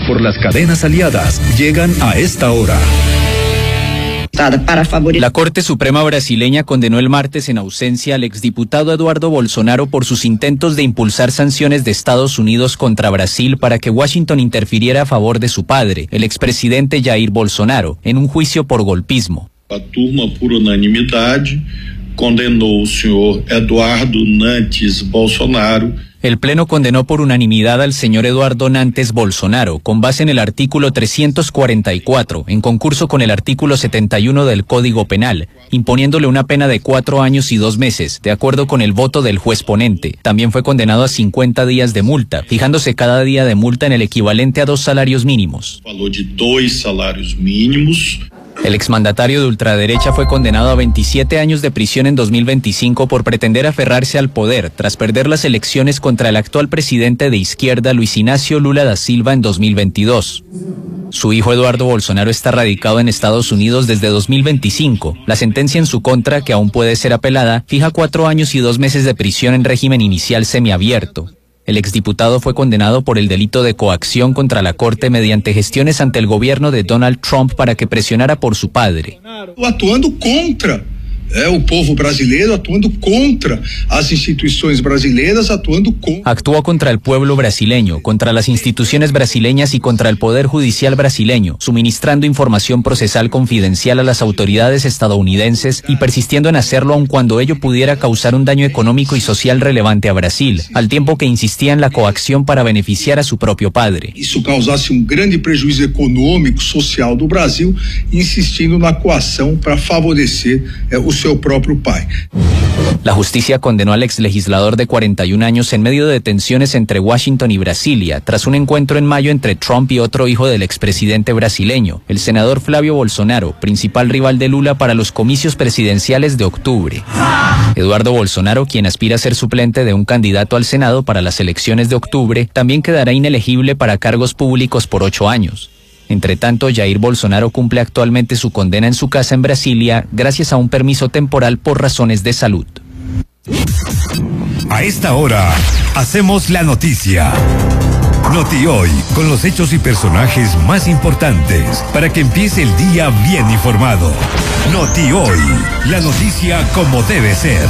por las cadenas aliadas llegan a esta hora. La Corte Suprema brasileña condenó el martes en ausencia al exdiputado Eduardo Bolsonaro por sus intentos de impulsar sanciones de Estados Unidos contra Brasil para que Washington interfiriera a favor de su padre, el expresidente Jair Bolsonaro, en un juicio por golpismo. A turma, por unanimidade, condenou o senhor Eduardo Nantes Bolsonaro. El Pleno condenó por unanimidad al señor Eduardo Nantes Bolsonaro, con base en el artículo 344, en concurso con el artículo 71 del Código Penal, imponiéndole una pena de 4 años y 2 meses, de acuerdo con el voto del juez ponente. También fue condenado a 50 días de multa, fijándose cada día de multa en el equivalente a 2 salarios mínimos. Falou de 2 salarios mínimos. El exmandatario de ultraderecha fue condenado a 27 años de prisión en 2025 por pretender aferrarse al poder tras perder las elecciones contra el actual presidente de izquierda Luis Inácio Lula da Silva en 2022. Su hijo Eduardo Bolsonaro está radicado en Estados Unidos desde 2025. La sentencia en su contra, que aún puede ser apelada, fija 4 años y 2 meses de prisión en régimen inicial semiabierto. El exdiputado fue condenado por el delito de coacción contra la Corte mediante gestiones ante el gobierno de Donald Trump para que presionara por su padre. Atuando contra o povo brasileiro, atuando contra as instituições brasileiras, atuando contra. Actuó contra el pueblo brasileño, contra las instituciones brasileñas y contra el Poder Judicial brasileño, suministrando información procesal confidencial a las autoridades estadounidenses y persistiendo en hacerlo aun cuando ello pudiera causar un daño económico y social relevante a Brasil, al tiempo que insistía en la coacción para beneficiar a su propio padre. Isso causasse grande prejuízo econômico, social do Brasil, insistindo na coação para favorecer o seu próprio pai. La justicia condenó al exlegislador de 41 años en medio de tensiones entre Washington y Brasilia, tras un encuentro en mayo entre Trump y otro hijo del expresidente brasileño, el senador Flavio Bolsonaro, principal rival de Lula para los comicios presidenciales de octubre. Eduardo Bolsonaro, quien aspira a ser suplente de un candidato al Senado para las elecciones de octubre, también quedará inelegible para cargos públicos por 8 años. Entre tanto, Jair Bolsonaro cumple actualmente su condena en su casa en Brasilia gracias a un permiso temporal por razones de salud. A esta hora, hacemos la noticia. Noti Hoy, con los hechos y personajes más importantes, para que empiece el día bien informado. Noti Hoy, la noticia como debe ser.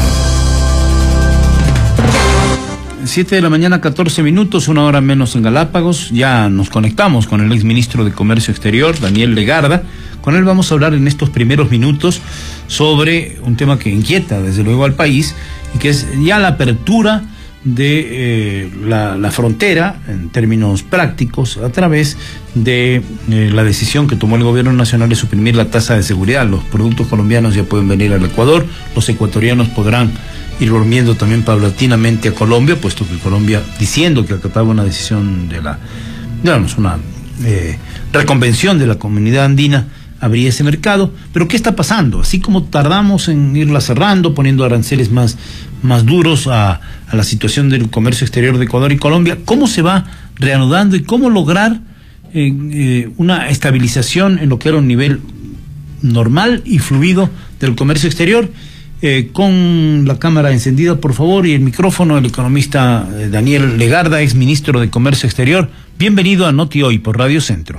7 de la mañana, 14 minutos, 1 hora menos en Galápagos. Ya nos conectamos con el exministro de Comercio Exterior, Daniel Legarda. Con él vamos a hablar en estos primeros minutos sobre un tema que inquieta desde luego al país y que es ya la apertura de la frontera en términos prácticos a través de la decisión que tomó el gobierno nacional de suprimir la tasa de seguridad. Los productos colombianos ya pueden venir al Ecuador, los ecuatorianos podrán ir volviendo también paulatinamente a Colombia, puesto que Colombia, diciendo que acataba una decisión de una reconvención de la comunidad andina, abría ese mercado. Pero ¿qué está pasando? Así como tardamos en irla cerrando, poniendo aranceles más duros a la situación del comercio exterior de Ecuador y Colombia, ¿cómo se va reanudando y cómo lograr una estabilización en lo que era un nivel normal y fluido del comercio exterior? Con la cámara encendida, por favor, y el micrófono, el economista Daniel Legarda, ex ministro de Comercio Exterior. Bienvenido a Noti Hoy por Radio Centro.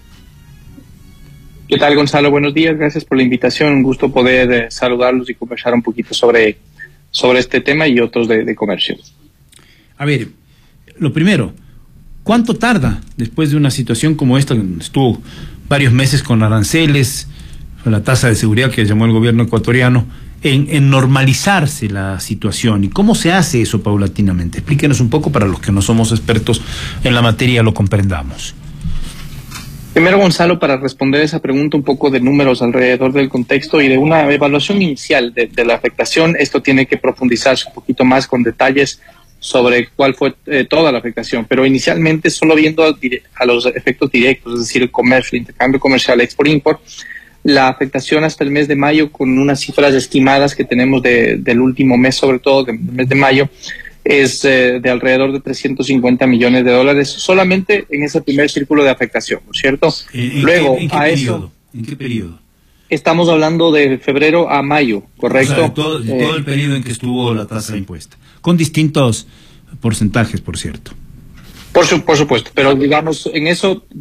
¿Qué tal, Gonzalo? Buenos días, gracias por la invitación. Un gusto poder saludarlos y conversar un poquito sobre este tema y otros de comercio. A ver, lo primero, ¿cuánto tarda después de una situación como esta? Estuvo varios meses con aranceles, con la tasa de seguridad que llamó el gobierno ecuatoriano, en normalizarse la situación. ¿Y cómo se hace eso paulatinamente? Explíquenos un poco para los que no somos expertos en la materia, lo comprendamos. Primero, Gonzalo, para responder esa pregunta, un poco de números alrededor del contexto y de una evaluación inicial de la afectación. Esto tiene que profundizarse un poquito más con detalles sobre cuál fue toda la afectación, pero inicialmente solo viendo a los efectos directos, es decir, el comercio, el intercambio comercial, export-import, la afectación hasta el mes de mayo, con unas cifras estimadas que tenemos del último mes, sobre todo del mes de mayo, es de alrededor de $350 millones, solamente en ese primer círculo de afectación, ¿no es cierto? Luego, ¿En qué periodo? Estamos hablando de febrero a mayo, ¿correcto? O sea, todo el periodo en que estuvo la tasa impuesta, con distintos porcentajes, por cierto. Por supuesto, pero digamos, en eso